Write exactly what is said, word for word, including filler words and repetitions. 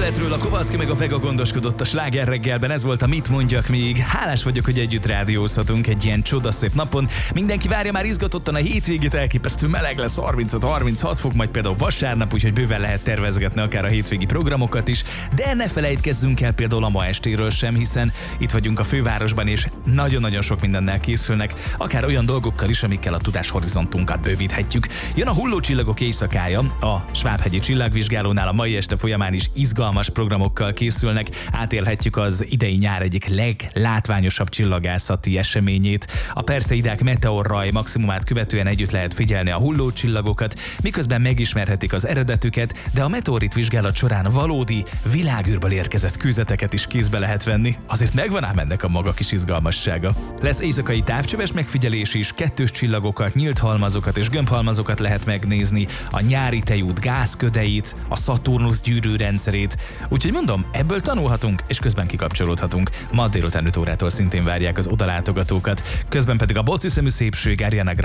Eredetről a Kovalszki meg a Vega gondoskodott a Sláger reggelben, ez volt a Mit mondjak még. Hálás vagyok, hogy együtt rádiózhatunk egy ilyen csodaszép napon. Mindenki várja már izgatottan a hétvégét, elképesztő meleg lesz, harmincöt-harminchat fok, majd például vasárnap, úgyhogy bőven lehet tervezgetni akár a hétvégi programokat is. De ne felejtkezzünk el például a ma estéről sem, hiszen itt vagyunk a fővárosban, és nagyon-nagyon sok mindennel készülnek, akár olyan dolgokkal is, amikkel a tudáshorizontunkat bővíthetjük. Jön a Hullócsillagok éjszakája, a Svábhegyi Csillagvizsgálónál a mai este folyamán is izgalmas programokkal készülnek, átélhetjük az idei nyár egyik leglátványosabb csillagászati eseményét. A Perseidák meteorraj maximumát követően együtt lehet figyelni a hullócsillagokat, miközben megismerhetik az eredetüket, de a meteorit vizsgálat során valódi világűrből érkezett kőzeteket is kézbe lehet venni. Azért megvan ám ennek a maga kis izgalmassága. Lesz éjszakai távcsöves megfigyelés is, kettős csillagokat, nyílt halmazokat és gömbhalmazokat lehet megnézni, a nyári tejút gázködeit, a Szaturnusz gyűrűrendszerét. Úgyhogy mondom, ebből tanulhatunk, és közben kikapcsolódhatunk. Ma délután öt órától szintén várják az odalátogatókat. Közben pedig a bocsiszemű szépség Ariana Grande